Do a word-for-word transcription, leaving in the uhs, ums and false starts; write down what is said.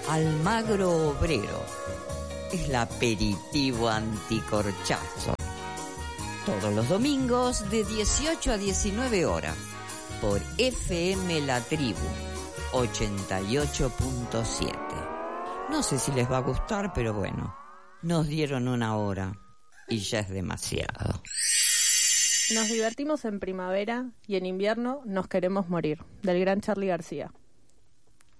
Almagro Obrero, el aperitivo anticorchazo. Todos los domingos de dieciocho a diecinueve horas por F M La Tribu ochenta y ocho punto siete. No sé si les va a gustar, pero bueno, nos dieron una hora y ya es demasiado. Nos divertimos en primavera y en invierno nos queremos morir, del gran Charly García.